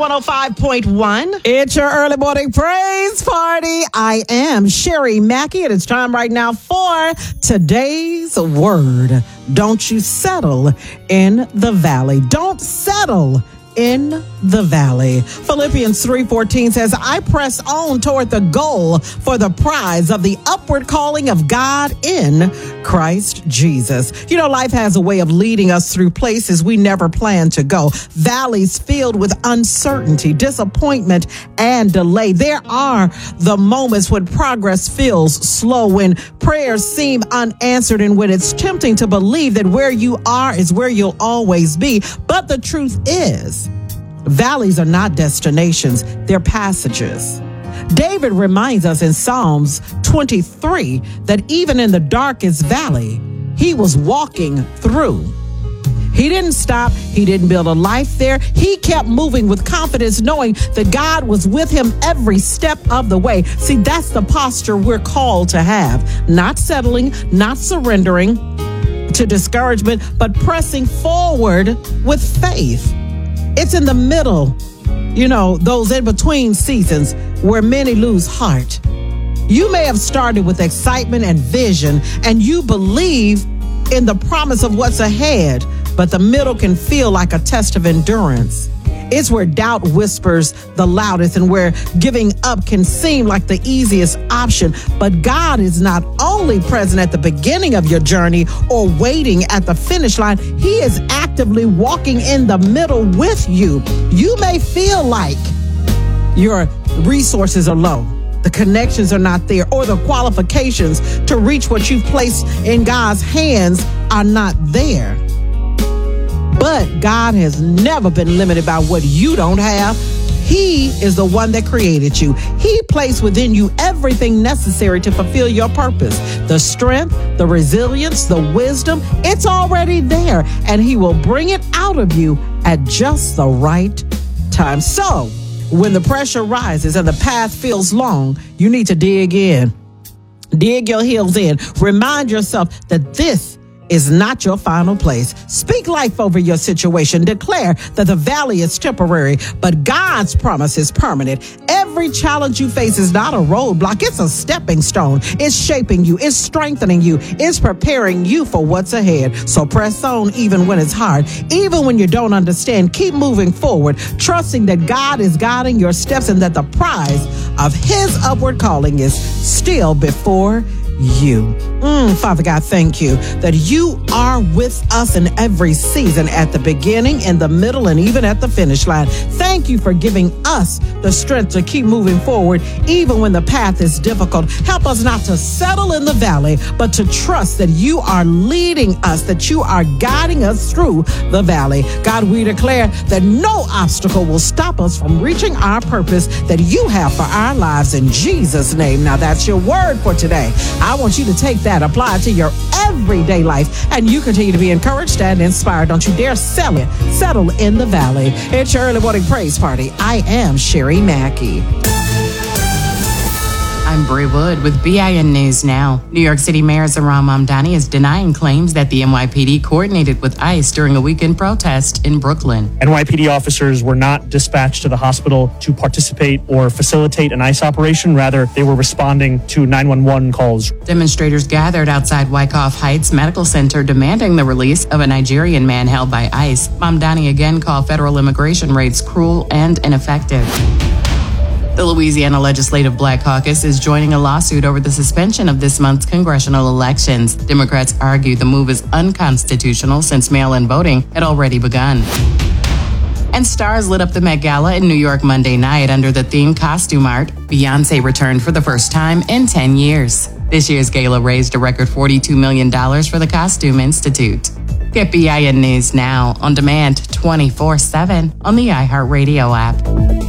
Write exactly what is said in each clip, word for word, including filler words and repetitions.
one oh five point one. It's your early morning praise party. I am Sherry Mackey, and it's time right now for today's word. Don't you settle in the valley. Don't settle in the valley. Philippians three fourteen says, I press on toward the goal for the prize of the upward calling of God in Christ Jesus. You know, life has a way of leading us through places we never planned to go. Valleys filled with uncertainty, disappointment, and delay. There are the moments when progress feels slow, when prayers seem unanswered, and when it's tempting to believe that where you are is where you'll always be. But the truth is, valleys are not destinations, they're passages. David reminds us in Psalms twenty-three that even in the darkest valley, he was walking through. He didn't stop. He didn't build a life there. He kept moving with confidence, knowing that God was with him every step of the way. See, that's the posture we're called to have. Not settling, not surrendering to discouragement, but pressing forward with faith. It's in the middle, you know, those in-between seasons where many lose heart. You may have started with excitement and vision, and you believe in the promise of what's ahead, but the middle can feel like a test of endurance. It's where doubt whispers the loudest and where giving up can seem like the easiest option. But God is not only present at the beginning of your journey or waiting at the finish line. He is actively walking in the middle with you. You may feel like your resources are low, the connections are not there, or the qualifications to reach what you've placed in God's hands are not there. But God has never been limited by what you don't have. He is the one that created you. He placed within you everything necessary to fulfill your purpose. The strength, the resilience, the wisdom, it's already there. And he will bring it out of you at just the right time. So when the pressure rises and the path feels long, you need to dig in. Dig your heels in. Remind yourself that this is not your final place. Speak life over your situation. Declare that the valley is temporary, but God's promise is permanent. Every challenge you face is not a roadblock. It's a stepping stone. It's shaping you. It's strengthening you. It's preparing you for what's ahead. So press on even when it's hard. Even when you don't understand, keep moving forward, trusting that God is guiding your steps and that the prize of his upward calling is still before you. Mm, Father God, thank you that you are with us in every season, at the beginning, in the middle, and even at the finish line. Thank you for giving us the strength to keep moving forward, even when the path is difficult. Help us not to settle in the valley, but to trust that you are leading us, that you are guiding us through the valley. God, we declare that no obstacle will stop us from reaching our purpose that you have for our lives, in Jesus' name. Now, that's your word for today. I want you to take that, apply it to your everyday life, and you continue to be encouraged and inspired. Don't you dare sell it, settle in the valley. It's your early morning praise party. I am Sherry Mackey. I'm Brie Wood with B I N News Now. New York City Mayor Zohran Mamdani is denying claims that the N Y P D coordinated with ICE during a weekend protest in Brooklyn. N Y P D officers were not dispatched to the hospital to participate or facilitate an ICE operation. Rather, they were responding to nine one one calls. Demonstrators gathered outside Wyckoff Heights Medical Center demanding the release of a Nigerian man held by ICE. Mamdani again called federal immigration raids cruel and ineffective. The Louisiana Legislative Black Caucus is joining a lawsuit over the suspension of this month's congressional elections. Democrats argue the move is unconstitutional since mail-in voting had already begun. And stars lit up the Met Gala in New York Monday night under the theme costume art. Beyoncé returned for the first time in ten years. This year's gala raised a record forty-two million dollars for the Costume Institute. Get B I N News Now on demand twenty-four seven on the iHeartRadio app.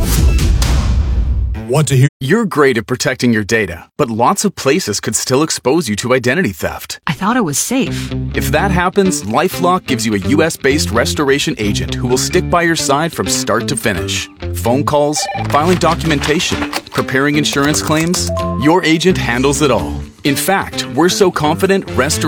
Want to hear? You're great at protecting your data, but lots of places could still expose you to identity theft. I thought it was safe. If that happens, LifeLock gives you a U S-based restoration agent who will stick by your side from start to finish. Phone calls, filing documentation, preparing insurance claims, your agent handles it all. In fact, we're so confident restoration